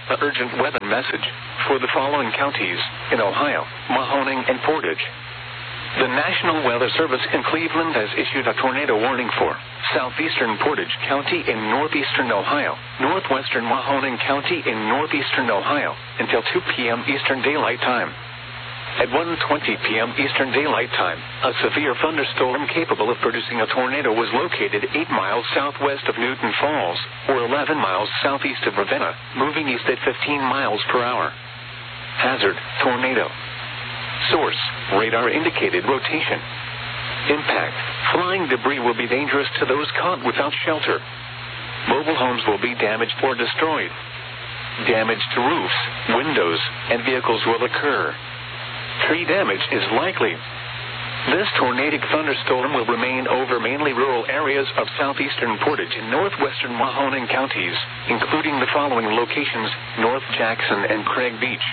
An urgent weather message for the following counties in Ohio, Mahoning and Portage. The National Weather Service in Cleveland has issued a tornado warning for southeastern Portage County in northeastern Ohio, northwestern Mahoning County in northeastern Ohio until 2 p.m. Eastern Daylight Time. At 1:20 p.m. Eastern Daylight Time, a severe thunderstorm capable of producing a tornado was located 8 miles southwest of Newton Falls, or 11 miles southeast of Ravenna, moving east at 15 miles per hour. Hazard, tornado. Source, radar indicated rotation. Impact, flying debris will be dangerous to those caught without shelter. Mobile homes will be damaged or destroyed. Damage to roofs, windows, and vehicles will occur. Tree damage is likely. This tornadic thunderstorm will remain over mainly rural areas of southeastern Portage and northwestern Mahoning counties, including the following locations: North Jackson and Craig Beach.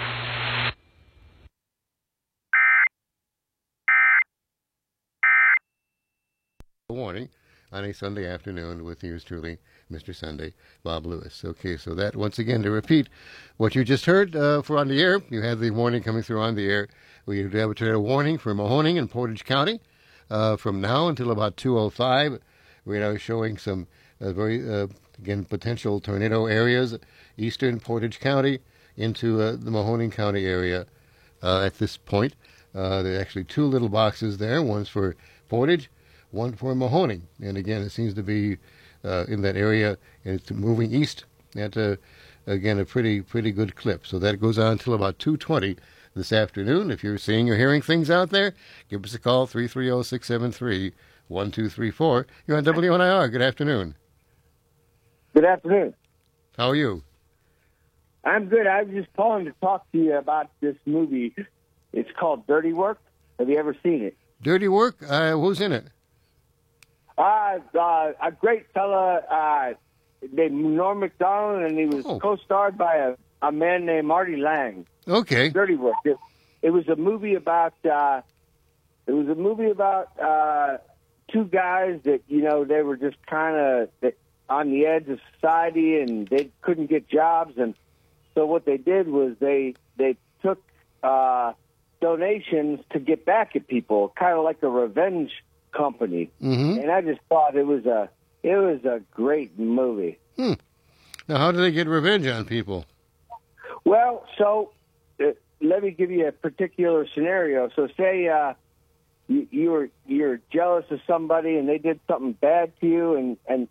Warning on a Sunday afternoon with yours truly, Mr. Sunday, Bob Lewis. Okay, so that, once again, to repeat what you just heard for on the air, you had the warning coming through on the air. We have a tornado warning for Mahoning and Portage County from now until about 2:05. Radar showing some again, potential tornado areas, eastern Portage County into the Mahoning County area at this point. There are actually two little boxes there. One's for Portage, one for Mahoning. And again, it seems to be in that area, and it's moving east at, again, a pretty good clip. So that goes on until about 2:20 this afternoon. If you're seeing or hearing things out there, give us a call, 330-673-1234. You're on WNIR. Good afternoon. Good afternoon. How are you? I'm good. I was just calling to talk to you about this movie. It's called Dirty Work. Have you ever seen it? Dirty Work? Who's in it? A great fella named Norm Macdonald, and he was co-starred by a man named Marty Lang. Okay. Dirty Work. It was a movie about two guys that, you know, they were just kind of on the edge of society, and they couldn't get jobs, and so what they did was they took donations to get back at people, kind of like a revenge company. Mm-hmm. And I just thought it was a great movie. Now, how do they get revenge on people? Well, so let me give you a particular scenario. So say you're jealous of somebody and they did something bad to you, and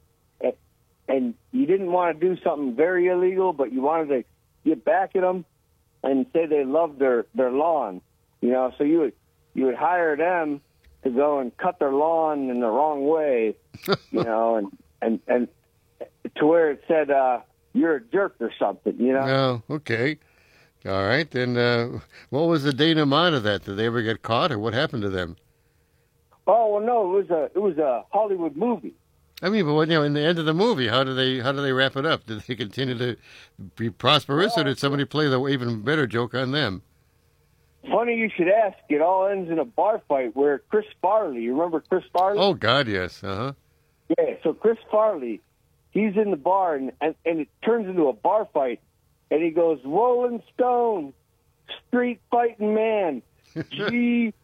you didn't want to do something very illegal, but you wanted to get back at them and say they loved their lawn. You know, so you would hire them to go and cut their lawn in the wrong way, you know, and to where it said you're a jerk or something, you know. Oh, okay. All right. Then what was the denouement of that? Did they ever get caught, or what happened to them? Oh, well, no, it was a Hollywood movie. I mean, but in the end of the movie, how do they wrap it up? Did they continue to be prosperous, or did somebody play the even better joke on them? Funny you should ask. It all ends in a bar fight where Chris Farley, you remember Chris Farley? Oh, God, yes. Uh-huh. Yeah, so Chris Farley, he's in the bar, and it turns into a bar fight, and he goes, Rolling Stone, street fighting man, G.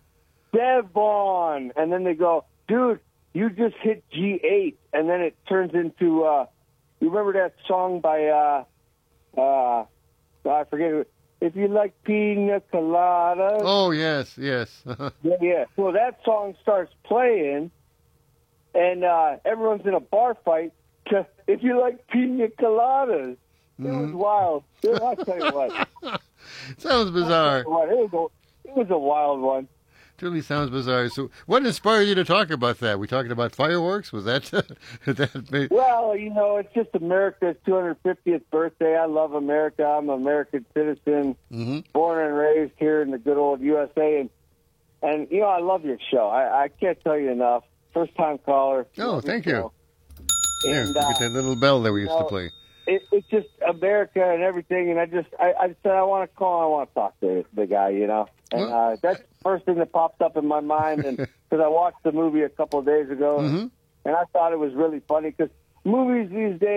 Devon. And then they go, dude, you just hit G8. And then it turns into, you remember that song by, I forget who. If you like pina coladas. Oh, yes. Yeah. So that song starts playing, and everyone's in a bar fight to, if you like pina coladas. It was wild. I'll tell you what. Sounds bizarre. It was a wild one. It really sounds bizarre. So what inspired you to talk about that? We talking about fireworks? Was that... Well, you know, it's just America's 250th birthday. I love America. I'm an American citizen, born and raised here in the good old USA. And you know, I love your show. I can't tell you enough. First-time caller. Oh, thank you. There, and, get that little bell that we used to play. It's just America and everything, and I said I want to call. I want to talk to the guy, you know. And that's the first thing that pops up in my mind, and because I watched the movie a couple of days ago, and I thought it was really funny because movies these days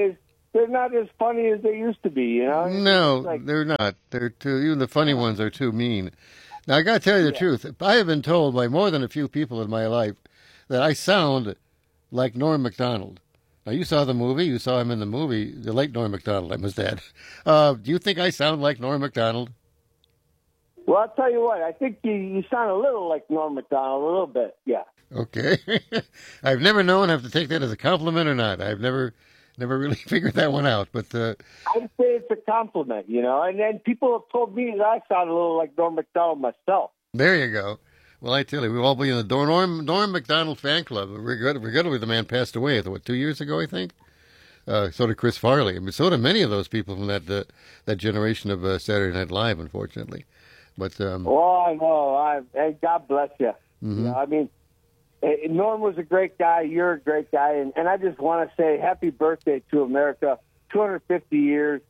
they're not as funny as they used to be, you know? No, they're not. They're too, even the funny ones are too mean. Now, I got to tell you the truth. I have been told by more than a few people in my life that I sound like Norm Macdonald. Now, you saw the movie. You saw him in the movie, the late Norm Macdonald, I must add. Do you think I sound like Norm Macdonald? Well, I'll tell you what. I think you sound a little like Norm Macdonald, a little bit, yeah. Okay. I've never known. I have to take that as a compliment or not. I've never really figured that one out. But I'd say it's a compliment, you know. And then people have told me that I sound a little like Norm Macdonald myself. There you go. Well, I tell you, we'll all be in the Norm Macdonald fan club. Regrettably, the man passed away, 2 years ago, I think? So did Chris Farley. I mean, so did many of those people from that generation of Saturday Night Live, unfortunately. But oh, I know. And God bless you. Mm-hmm. You know, I mean, Norm was a great guy. You're a great guy. And I just want to say happy birthday to America. 250 years.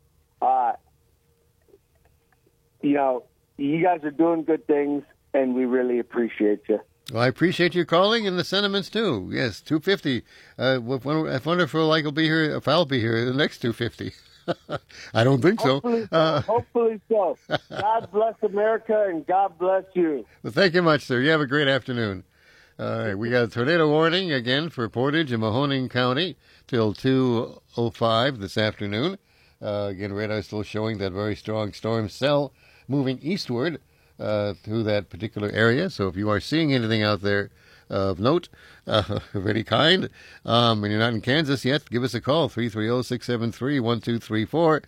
You know, you guys are doing good things, and we really appreciate you. Well, I appreciate you calling and the sentiments, too. Yes, 250. I wonder if I'll be here, if I'll be here the next 250. I don't think so. Hopefully so. God bless America, and God bless you. Well, thank you much, sir. You have a great afternoon. All right, we got a tornado warning again for Portage and Mahoning County till 2:05 this afternoon. Again, radar still showing that very strong storm cell moving eastward through that particular area. So if you are seeing anything out there of note, of any kind, and you're not in Kansas yet, give us a call, 330-673-1234 or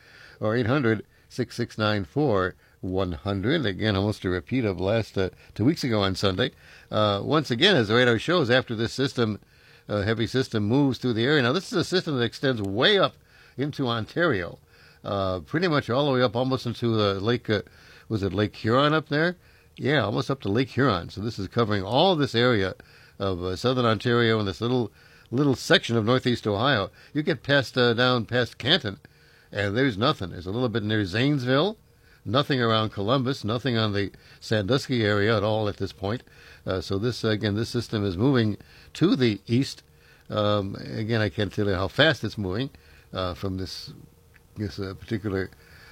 800-6694-100. Again, almost a repeat of last 2 weeks ago on Sunday. Once again, as the radar shows, after this system, heavy system moves through the area. Now, this is a system that extends way up into Ontario, pretty much all the way up almost into the lake, was it Lake Huron up there? Yeah, almost up to Lake Huron. So this is covering all this area of southern Ontario and this little section of northeast Ohio. You get down past Canton, and there's nothing. There's a little bit near Zanesville, nothing around Columbus, nothing on the Sandusky area at all at this point. So this system is moving to the east. Again, I can't tell you how fast it's moving from this particular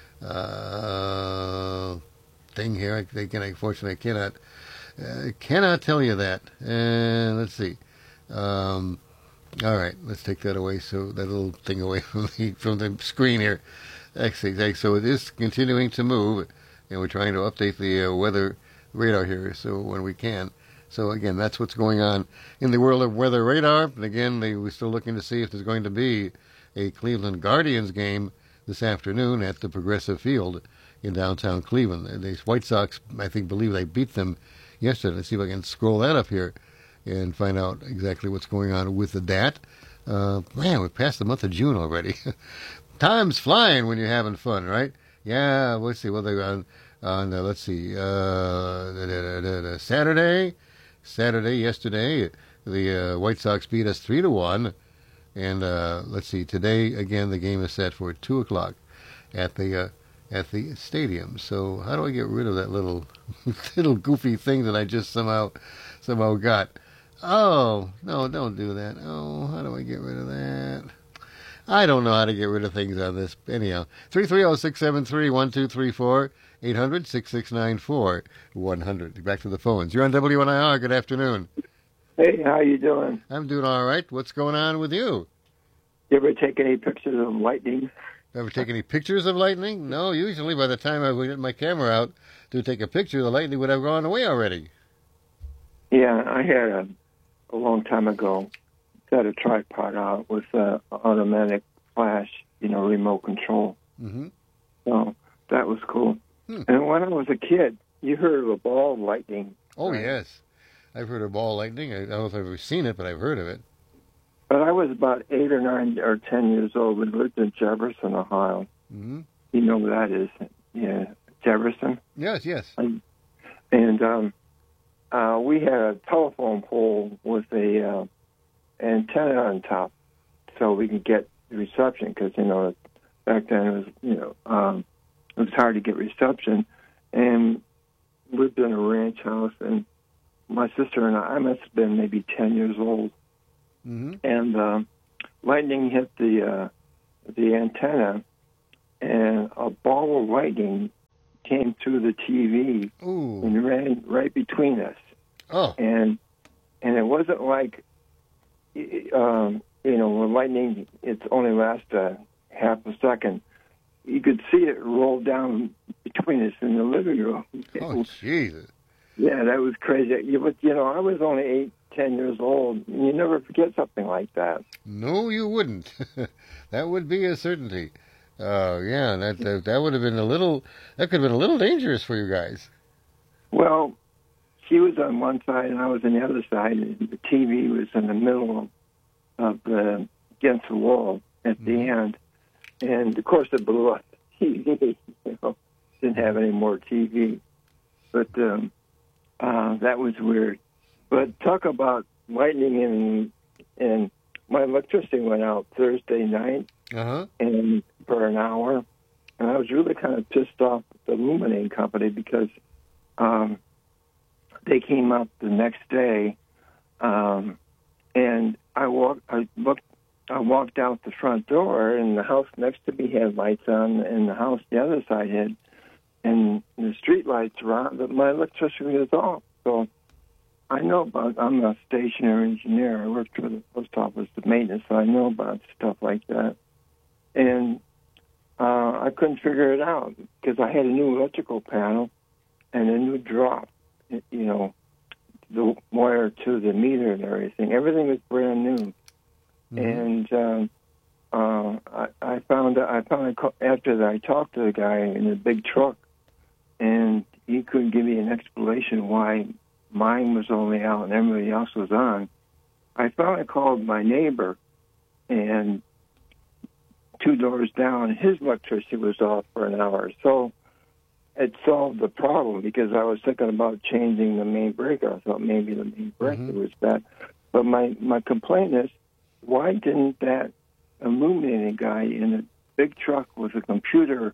thing here. Unfortunately, I cannot tell you that. And let's see. All right, let's take that away. So that little thing away from the screen here. Exactly. So it is continuing to move, and we're trying to update the weather radar here. So when we can. So again, that's what's going on in the world of weather radar. And again, we're still looking to see if there's going to be a Cleveland Guardians game this afternoon at the Progressive Field in downtown Cleveland. And the White Sox, I believe they beat them yesterday. Let's see if I can scroll that up here and find out exactly what's going on with the DAT. Man, we're past the month of June already. Time's flying when you're having fun, right? Yeah, let's see. Well, they're on let's see, Saturday, yesterday, the White Sox beat us 3-1. And let's see, today, again, the game is set for 2 o'clock at the stadium. So how do I get rid of that little goofy thing that I just somehow got? Oh, no, don't do that. Oh, how do I get rid of that? I don't know how to get rid of things on this. Anyhow, 330-673-1234, 800-6694-100. Back to the phones. You're on WNIR. Good afternoon. Hey, how you doing? I'm doing all right. What's going on with you? You ever take any pictures of lightning? Ever take any pictures of lightning? No, usually by the time I would get my camera out to take a picture, the lightning would have gone away already. Yeah, I had a long time ago, got a tripod out with automatic flash, remote control. Mm-hmm. So that was cool. And when I was a kid, you heard of a ball of lightning. Oh, right? Yes. I've heard of ball lightning. I don't know if I've ever seen it, but I've heard of it. But I was about 8 or 9 or 10 years old. We lived in Jefferson, Ohio. Mm-hmm. You know where that is? Yeah, Jefferson? Yes. And we had a telephone pole with a antenna on top so we could get reception because, back then it was, it was hard to get reception. And lived in a ranch house, and my sister and I must have been maybe 10 years old. Mm-hmm. And lightning hit the the antenna, and a ball of lightning came through the TV Ooh. and ran right between us. Oh. And it wasn't like, when lightning, it's only lasts a half a second. You could see it roll down between us in the living room. Oh, Jesus. Yeah, that was crazy. But, I was only 8, 10 years old. And you never forget something like that. No, you wouldn't. That would be a certainty. Yeah, that would have been that could have been a little dangerous for you guys. Well, she was on one side and I was on the other side, and the TV was in the middle of against the wall at the end. And, of course, it blew up the TV. Didn't have any more TV. But that was weird. But talk about lightning, and my electricity went out Thursday night and for an hour. And I was really kind of pissed off at the illuminating company because they came up the next day, and I walked out the front door, and the house next to me had lights on, and the house the other side had, and the street lights were on, but my electricity was off. So I'm a stationary engineer. I worked for the post office of maintenance, so I know about stuff like that. And I couldn't figure it out because I had a new electrical panel and a new drop, the wire to the meter and everything. Everything was brand new. Mm-hmm. And I found after that I talked to the guy in the big truck, and he couldn't give me an explanation why mine was only out and everybody else was on. I finally called my neighbor, and 2 doors down, his electricity was off for an hour. So it solved the problem because I was thinking about changing the main breaker. I thought maybe the main breaker was bad. But my complaint is, why didn't that illuminating guy in a big truck with a computer,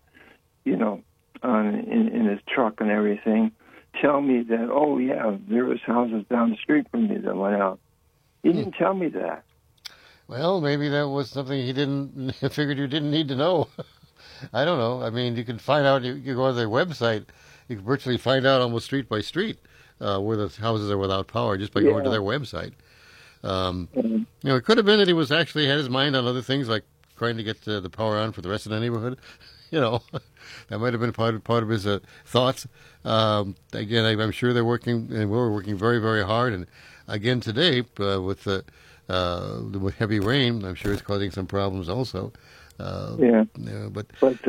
in his truck and everything, tell me that, oh, yeah, there was houses down the street from me that went out? He didn't tell me that. Well, maybe that was something he figured you didn't need to know. I don't know. I mean, you can find out, you go to their website, you can virtually find out almost street by street where the houses are without power just by going to their website. It could have been that he was actually had his mind on other things, like trying to get the power on for the rest of the neighborhood. That might have been part of his thoughts. Again, I'm sure they're working, and we're working very, very hard. And again today, with heavy rain, I'm sure it's causing some problems also. But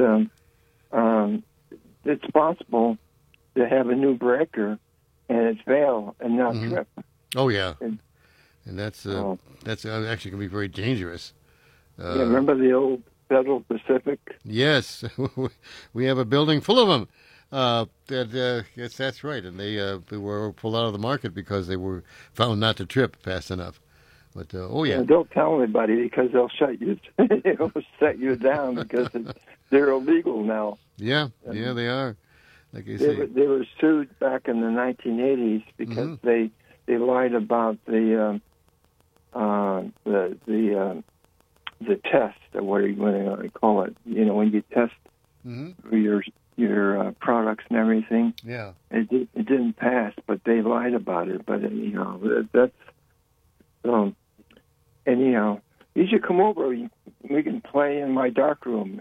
it's possible to have a new breaker and it's fail and not trip. Oh yeah, and that's actually can be very dangerous. Remember the old Federal Pacific? Yes, we have a building full of them. Yes, that's right, and they were pulled out of the market because they were found not to trip fast enough. But don't tell anybody because they'll shut you. They'll set you down because they're illegal now. Yeah, they are. Like you say, they were sued back in the 1980s because they lied about the test. What do you call it? When you test your products and everything. Yeah, it didn't pass, but they lied about it. But that's. You should come over. We can play in my dark room.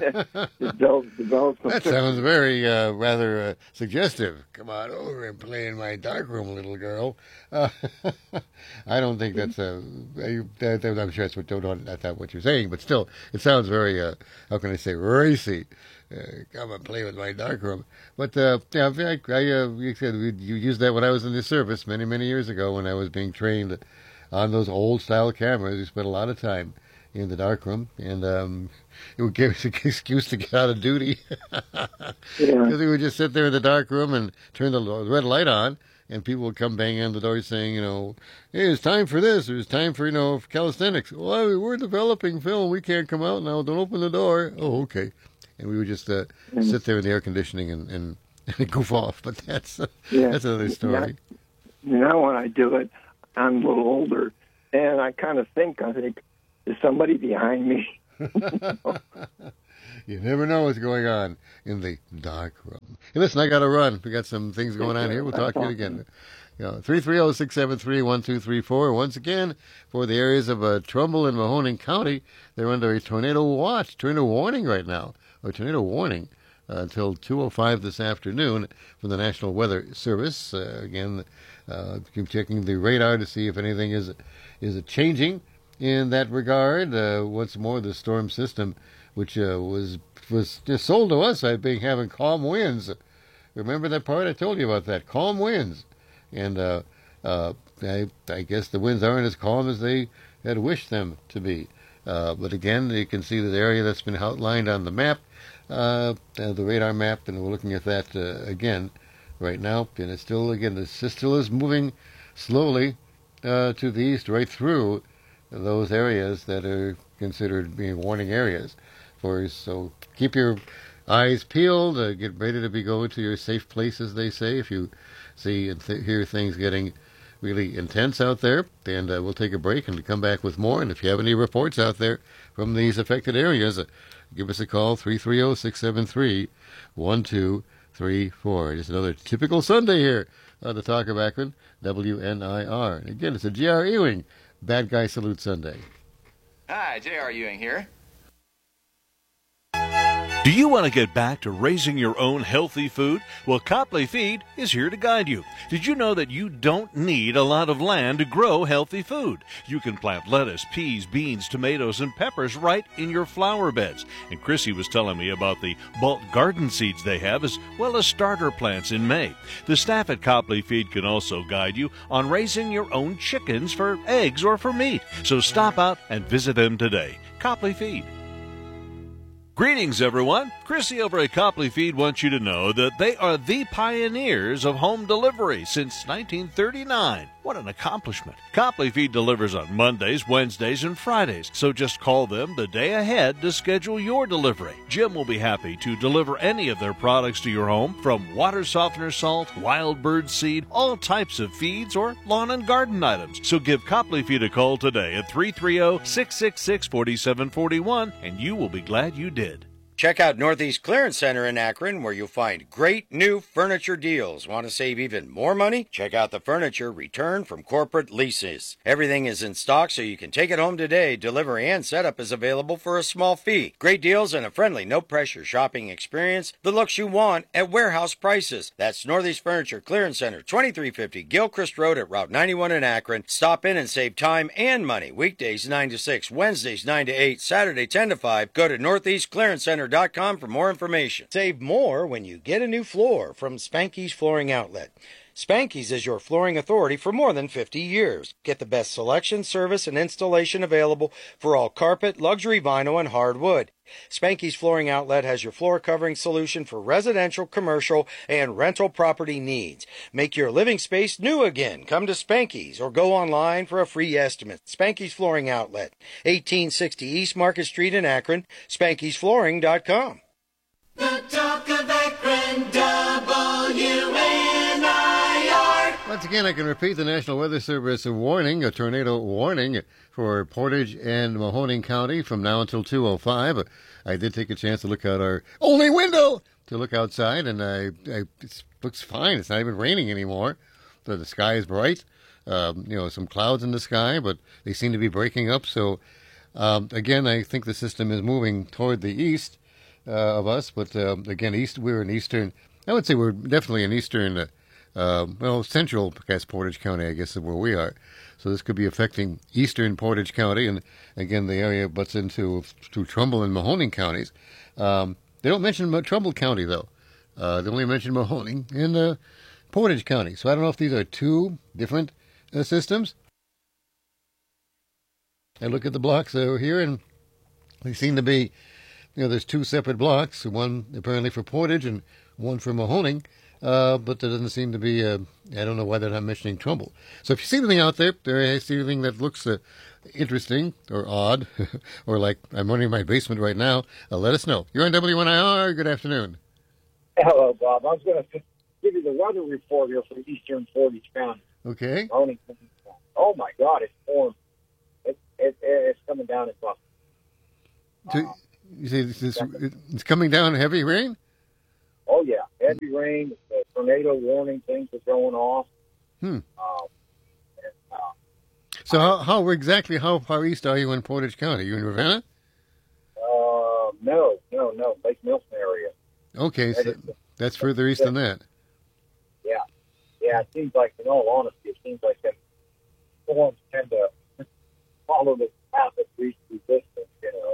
That sounds very rather suggestive. Come on over and play in my dark room, little girl. I don't think that's I'm sure that's not what you're saying, but still, it sounds very how can I say, racy. Come and play with my dark room. But you said you used that when I was in the service many, many years ago when I was being trained on those old-style cameras. We spent a lot of time in the darkroom, and it would give us an excuse to get out of duty. Because we would just sit there in the darkroom and turn the red light on, and people would come banging on the door saying, hey, it's time for this, or it's time for, calisthenics. Well, we're developing film. We can't come out now. Don't open the door. Oh, okay. And we would just sit there in the air conditioning and goof off. But that's another story. Now when I do it, I'm a little older, and I think, is somebody behind me? You never know what's going on in the dark room. Hey, listen, I got to run. We got some things going on here. We'll talk to you again. 330-673-1234. Once again, for the areas of Trumbull and Mahoning County, they're under a tornado watch, tornado warning right now, or tornado warning until 2:05 this afternoon from the National Weather Service. Again, keep checking the radar to see if anything is changing in that regard. Once more, the storm system, which was just sold to us by being having calm winds. Remember that part? I told you about that. Calm winds. And I guess the winds aren't as calm as they had wished them to be. But again, you can see the area that's been outlined on the map, the radar map, and we're looking at that again right now. And it's still, again, the still is moving slowly to the east, right through those areas that are considered being warning areas. So keep your eyes peeled. Get ready to go to your safe places, they say, if you see and hear things getting really intense out there. And we'll take a break and come back with more. And if you have any reports out there from these affected areas, give us a call, 330-673-1234. Just another typical Sunday here on the Talk of Akron, WNIR. And again, it's a J.R. Ewing Bad Guy Salute Sunday. Hi, J.R. Ewing here. Do you want to get back to raising your own healthy food? Well, Copley Feed is here to guide you. Did you know that you don't need a lot of land to grow healthy food? You can plant lettuce, peas, beans, tomatoes, and peppers right in your flower beds. And Chrissy was telling me about the bulk garden seeds they have, as well as starter plants in May. The staff at Copley Feed can also guide you on raising your own chickens for eggs or for meat. So stop out and visit them today. Copley Feed. Greetings, everyone. Chrissy over at Copley Feed wants you to know that they are the pioneers of home delivery since 1939. What an accomplishment. Copley Feed delivers on Mondays, Wednesdays, and Fridays, so just call them the day ahead to schedule your delivery. Jim will be happy to deliver any of their products to your home, from water softener salt, wild bird seed, all types of feeds, or lawn and garden items. So give Copley Feed a call today at 330-666-4741, and you will be glad you did. Check out Northeast Clearance Center in Akron, where you'll find great new furniture deals. Want to save even more money? Check out the furniture returned from corporate leases. Everything is in stock, so you can take it home today. Delivery and setup is available for a small fee. Great deals and a friendly, no-pressure shopping experience. The looks you want at warehouse prices. That's Northeast Furniture Clearance Center, 2350 Gilchrist Road at Route 91 in Akron. Stop in and save time and money. Weekdays 9 to 6, Wednesdays 9 to 8, Saturday 10 to 5. Go to NortheastClearanceCenter.com for more information. Save more when you get a new floor from Spanky's Flooring Outlet. Spanky's is your flooring authority for more than 50 years. Get the best selection, service, and installation available for all carpet, luxury vinyl, and hardwood. Spanky's Flooring Outlet has your floor covering solution for residential, commercial, and rental property needs. Make your living space new again. Come to Spanky's or go online for a free estimate. Spanky's Flooring Outlet, 1860 East Market Street in Akron, Spanky'sFlooring.com. The Talk of Akron, WNIR. Once again, I can repeat the National Weather Service warning, a tornado warning for Portage and Mahoning County from now until 2:05. I did take a chance to look out our only window to look outside, and it looks fine. It's not even raining anymore. So the sky is bright. Some clouds in the sky, but they seem to be breaking up. So, again, I think the system is moving toward the east of us. But, again, we're in eastern. I would say we're definitely in eastern, central, Portage County, I guess, is where we are. So this could be affecting eastern Portage County, and again, the area butts into Trumbull and Mahoning counties. They don't mention Trumbull County, though. They only mention Mahoning and Portage County. So I don't know if these are two different systems. I look at the blocks over here, and they seem to be, there's two separate blocks, one apparently for Portage and one for Mahoning. But there doesn't seem to be, I don't know why they're not mentioning Trumbull. So if you see anything out there, see anything that looks interesting or odd, or like I'm running in my basement right now, let us know. You're on WNIR. Good afternoon. Hello, Bob. I was going to give you the weather report here for eastern Portage County. Okay. Oh, my God, it's warm. It's coming down in Buffalo. So, you say it's coming down heavy rain? Oh, yeah. Heavy rain, the tornado warning things are going off. So how far east are you in Portage County? You in Ravenna? No. Lake Milton area. Okay, so that's further east than that. Yeah. Yeah, it seems like, in all honesty, it seems like that storms tend to follow the path of least resistance,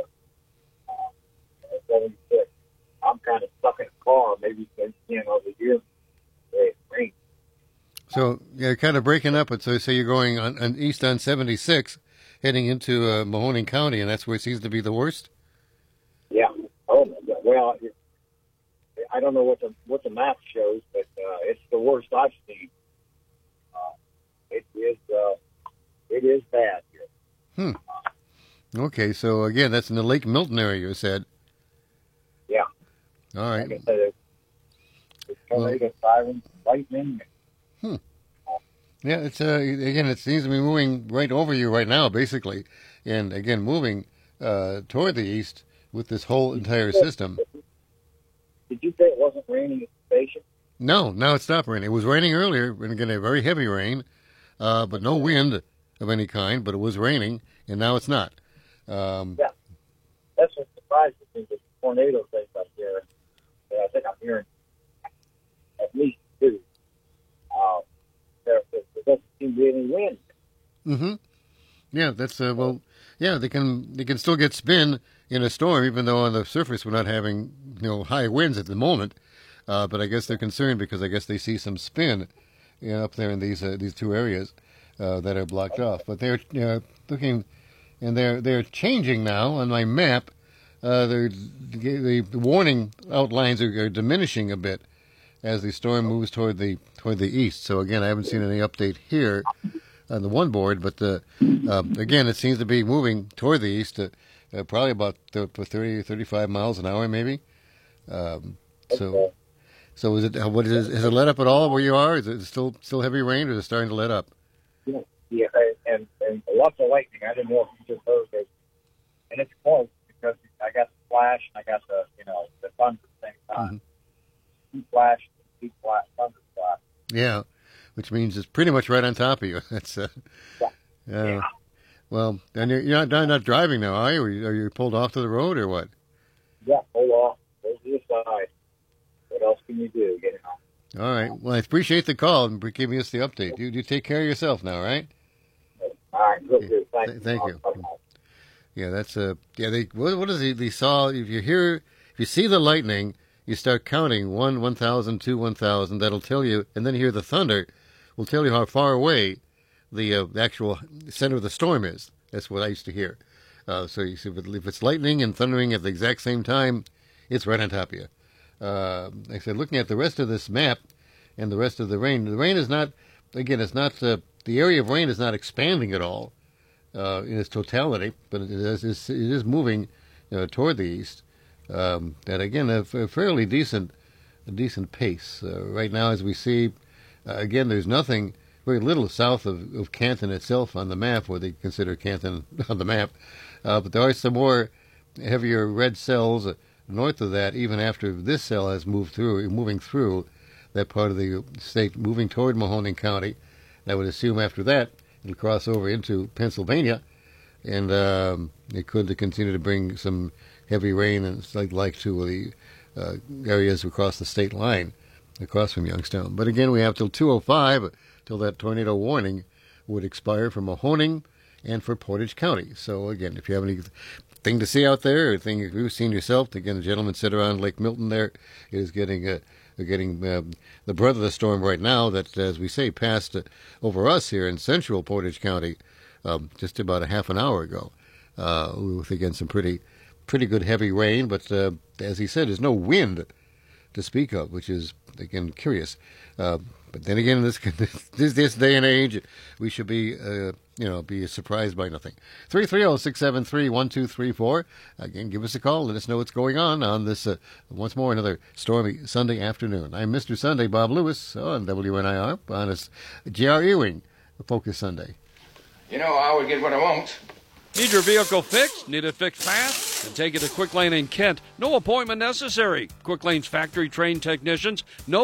going sick. I'm kind of stuck in a car, maybe since, the year it rains. So you're kind of breaking up, but so you're going on east on 76, heading into Mahoning County, and that's where it seems to be the worst? Yeah. Oh, my God. Well, I don't know what the map shows, but it's the worst I've seen. It is bad here. Okay, so again, that's in the Lake Milton area, you said. Yeah. All right. Like I said, it's tornado, sirens, lightning. Yeah, it's again, it seems to be moving right over you right now, basically, and again, moving toward the east with this whole entire system. Did you say it wasn't raining at the station? No, now it stopped raining. It was raining earlier, and again, a very heavy rain, but no wind of any kind, but it was raining, and now it's not. Yeah. That's what surprises me, the tornado things up here. I think I'm hearing at least two. There doesn't seem to be any wind. Mm-hmm. Yeah, that's, they can still get spin in a storm, even though on the surface we're not having, high winds at the moment. But I guess they're concerned because I guess they see some spin up there in these two areas that are blocked off. But they're looking, and they're changing now on my map. The warning outlines are diminishing a bit as the storm moves toward the east. So again, I haven't seen any update here on the one board, but again, it seems to be moving toward the east, probably about 30 or 35 miles an hour, maybe. So is it? Has it let up at all where you are? Is it still heavy rain, or is it starting to let up? Yeah, and lots of lightning. I didn't know if you just heard it, and it's close because I got the flash and I got the thunder at the same time. Two flash, thunder flash. Yeah, which means it's pretty much right on top of you. That's yeah. Well, and you're not driving now, are you? Are you pulled off to the road or what? Yeah, pull off. Go to the side. What else can you do? Get it on. All right. Well, I appreciate the call and for giving us the update. You take care of yourself now, right? All right. Good. Thank you. Yeah, that's what is they saw? If you see the lightning, you start counting 1,000, 2, 1,000. That'll tell you, and then you hear the thunder, will tell you how far away the actual center of the storm is. That's what I used to hear. So you see, if it's lightning and thundering at the exact same time, it's right on top of you. Like I said, looking at the rest of this map and the rest of the rain is not, again, it's not, the area of rain is not expanding at all in its totality, but it is moving toward the east. And again, a fairly decent pace. Right now, as we see, again, there's very little south of Canton itself on the map, where they consider Canton on the map. But there are some more heavier red cells north of that, even after this cell has moving through that part of the state, moving toward Mahoning County. And I would assume after that, it'll cross over into Pennsylvania, and it could continue to bring some heavy rain and like to the areas across the state line, across from Youngstown. But again, we have till 2:05 till that tornado warning would expire for Mahoning and for Portage County. So again, if you have anything to see out there, or thing you've seen yourself, again, the gentleman sit around Lake Milton there is getting the brunt of the storm right now that, as we say, passed over us here in central Portage County just about a half an hour ago, with, again, some pretty good heavy rain. But as he said, there's no wind to speak of, which is, again, curious. But then again, this day and age, we should be surprised by nothing. 330-673-1234. Again, give us a call. Let us know what's going on this, once more, another stormy Sunday afternoon. I'm Mr. Sunday, Bob Lewis, on WNIR, on this J.R. Ewing Focus Sunday. I always get what I want. Need your vehicle fixed? Need it fixed fast? Then take it to Quick Lane in Kent. No appointment necessary. Quick Lane's factory trained technicians know